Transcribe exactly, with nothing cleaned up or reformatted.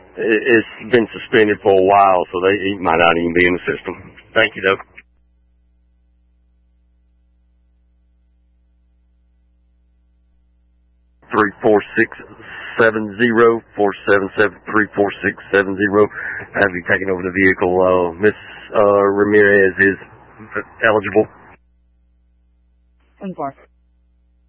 it's been suspended for a while, so they he might not even be in the system. Thank you, though. Three four six seven zero four seven seven three four six seven zero. Have you taken over the vehicle? Uh, Miss uh, Ramirez is eligible. ten four.